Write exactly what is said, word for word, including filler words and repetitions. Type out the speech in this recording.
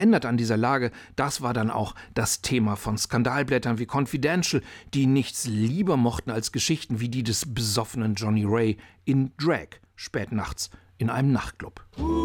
ändert an dieser Lage, das war dann auch das Thema von Skandalblättern wie Confidential, die nichts lieber mochten als Geschichten wie die des besoffenen Johnny Ray in Drag, spät nachts in einem Nachtclub.